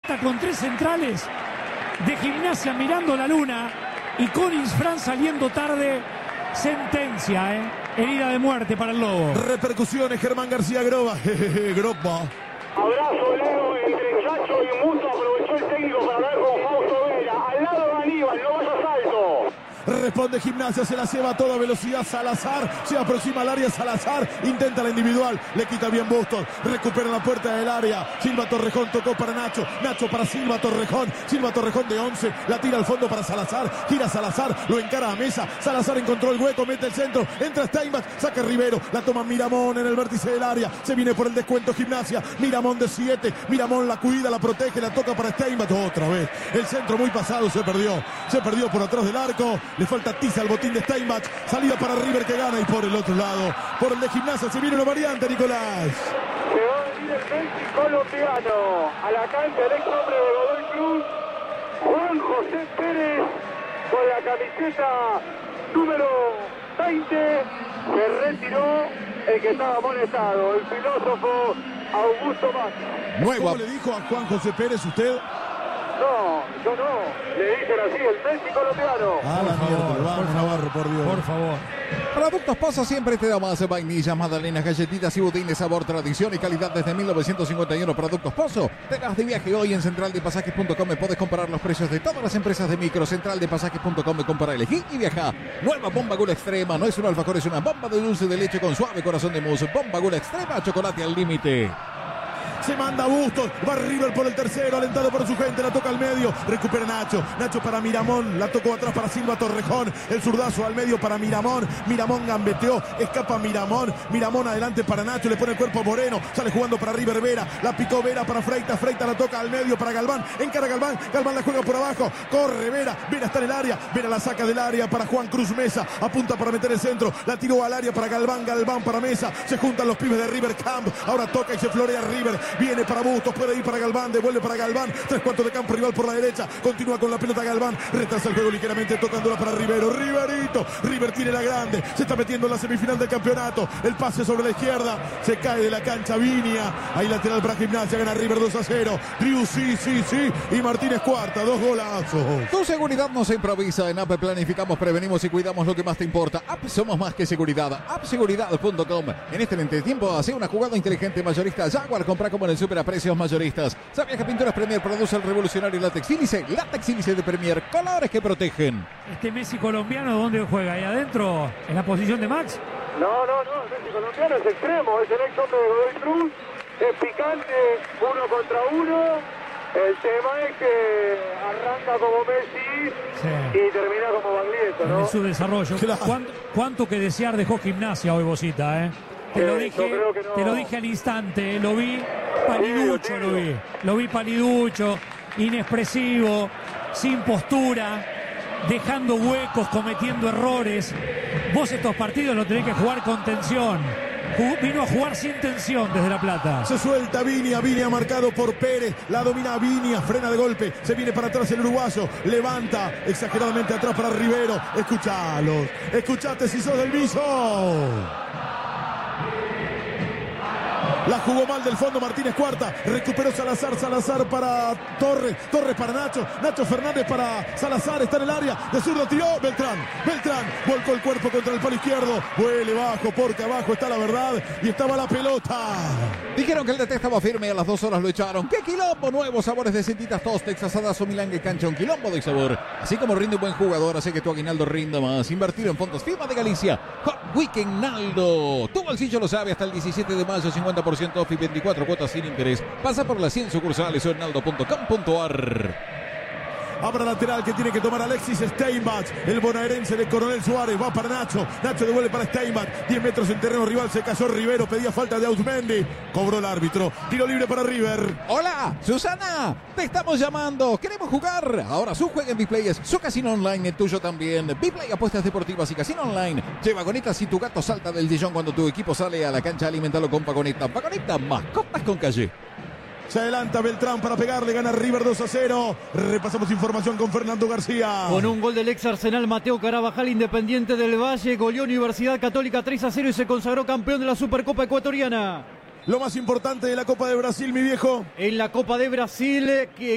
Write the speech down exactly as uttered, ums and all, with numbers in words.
Cuesta con tres centrales de Gimnasia mirando la luna y con Isfran saliendo tarde. Sentencia, ¿eh? Herida de muerte para el Lobo. Repercusiones, Germán García Groba. Groba. Abrazo, Leo, entre Chacho y Muto. Aprovechó el técnico para hablar con Fausto Vera. Al lado de Aníbal, no vayas alto. Responde Gimnasia, se la lleva a toda velocidad Salazar, se aproxima al área Salazar, intenta la individual, le quita bien Bustos, recupera la puerta del área, Silva Torrejón tocó para Nacho, Nacho para Silva Torrejón, Silva Torrejón de once, la tira al fondo para Salazar, gira Salazar, lo encara a Mesa, Salazar encontró el hueco, mete el centro, entra Steinbach, saca Rivero, la toma Miramón en el vértice del área, se viene por el descuento Gimnasia, Miramón de siete, Miramón la cuida, la protege, la toca para Steinbach, otra vez, el centro muy pasado, se perdió, se perdió por atrás del arco. Le falta tiza al botín de Steinbach. Salida para River que gana. Y por el otro lado, por el de Gimnasia, se viene una variante, Nicolás. Se va a venir el Messi colombiano a la cancha el ex hombre de Godoy Cruz, Juan José Pérez, con la camiseta número veinte. Se retiró el que estaba amonestado, el filósofo Augusto Massa. Nuevo. ¿Cómo le dijo a Juan José Pérez usted? No, yo no. Le dicen así, el Messi colombiano. Ah, la mierda, vamos Navarro, por Dios. Por favor. Productos Pozo siempre te da más vainillas, magdalenas, galletitas y budines, sabor, tradición y calidad desde mil novecientos cincuenta y uno. Productos Pozo. Te vas de viaje hoy en central de pasajes punto com. Puedes comparar los precios de todas las empresas de micro. central de pasajes punto com. Compara, elegí y viaja. Nueva Bomba Gula Extrema. No es un alfajor, es una bomba de dulce de leche con suave corazón de mousse. Bomba Gula Extrema, chocolate al límite. Se manda Bustos, va River por el tercero, alentado por su gente, la toca al medio, recupera Nacho, Nacho para Miramón, la tocó atrás para Silva Torrejón, el zurdazo al medio para Miramón, Miramón gambeteó, escapa Miramón, Miramón adelante para Nacho, le pone el cuerpo a Moreno, sale jugando para River Vera, la picó Vera para Freitas, Freitas la toca al medio para Galván, encara Galván, Galván la juega por abajo, corre Vera, Vera está en el área, Vera la saca del área para Juan Cruz Mesa, apunta para meter el centro, la tiró al área para Galván, Galván para Mesa, se juntan los pibes de River Camp, ahora toca y se florea River. Viene para Bustos, puede ir para Galván, devuelve para Galván, tres cuartos de campo, rival por la derecha, continúa con la pelota Galván, retrasa el juego ligeramente tocándola para Rivero, Riverito, River tiene la grande, se está metiendo en la semifinal del campeonato, el pase sobre la izquierda, se cae de la cancha Viña, ahí lateral para Gimnasia, gana River dos a cero, Riu sí, sí, sí, y Martínez cuarta, dos golazos. Tu seguridad no se improvisa, en App planificamos, prevenimos y cuidamos lo que más te importa. App somos más que seguridad, app seguridad punto com. En este entretiempo hace una jugada inteligente mayorista Jaguar, compra como en el super a precios mayoristas. ¿Sabías que Pinturas Premier produce el revolucionario látex sílice? Látex sílice de Premier, colores que protegen. Este Messi colombiano, ¿dónde juega? ¿Ahí adentro? ¿En la posición de Max? No, no, no, el Messi colombiano es extremo, es el ex hombre de Godoy Cruz, es picante, uno contra uno. El tema es que arranca como Messi sí. y termina como Baglietto, ¿no? En su desarrollo. Claro. ¿Cuánto, ¿Cuánto que desear dejó Gimnasia hoy, Bosita, eh? Te lo, dije, no. te lo dije al instante, lo vi paliducho, lo vi, lo vi paliducho, inexpresivo, sin postura, dejando huecos, cometiendo errores. Vos estos partidos los tenés que jugar con tensión. Vino a jugar sin tensión desde La Plata. Se suelta Viña, Viña marcado por Pérez, la domina Viña, frena de golpe, se viene para atrás el uruguayo, levanta exageradamente atrás para Rivero, escuchalos, escuchate si sos del Viso. La jugó mal del fondo Martínez cuarta, recuperó Salazar, Salazar para Torres, Torres para Nacho, Nacho Fernández para Salazar, está en el área, de zurdo tiró, Beltrán, Beltrán, volcó el cuerpo contra el palo izquierdo, huele bajo, porque abajo está la verdad y estaba la pelota. Dijeron que el D T estaba firme y a las dos horas lo echaron. ¡Qué quilombo! Nuevos sabores de sentitas, tostex, asadas o milán que cancha, un quilombo de sabor. Así como rinde un buen jugador, hace que tu aguinaldo rinda más. Invertido en fondos firma de Galicia. Hot Weekend Naldo. Tu bolsillo lo sabe, hasta el diecisiete de mayo, cincuenta por ciento off y veinticuatro cuotas sin interés. Pasa por las cien sucursales o en naldo punto com punto ar. Abra lateral que tiene que tomar Alexis Steinbach, el bonaerense de Coronel Suárez, va para Nacho, Nacho devuelve para Steinbach, diez metros en terreno rival, se cayó Rivero, pedía falta de Ausmendi, cobró el árbitro, tiro libre para River. Hola, Susana, te estamos llamando, queremos jugar. Ahora su juega en Bplayers, su casino online, el tuyo también. Bplay, apuestas deportivas y casino online. Lleva Vagoneta si tu gato salta del sillón cuando tu equipo sale a la cancha, alimentalo con Vagoneta. Vagoneta, mascotas con calle. Se adelanta Beltrán para pegarle, gana River dos a cero. Repasamos información con Fernando García. Con un gol del ex Arsenal Mateo Carabajal, Independiente del Valle goleó Universidad Católica tres a cero y se consagró campeón de la Supercopa Ecuatoriana. Lo más importante de la Copa de Brasil, mi viejo. En la Copa de Brasil, que